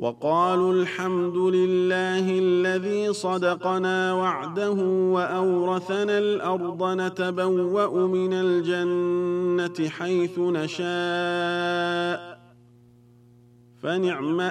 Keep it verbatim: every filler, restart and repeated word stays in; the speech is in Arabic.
وقالوا الحمد لله الذي صدقنا وعده وأورثنا الأرض نتبوأ من الجنة حيث نشاء فنعم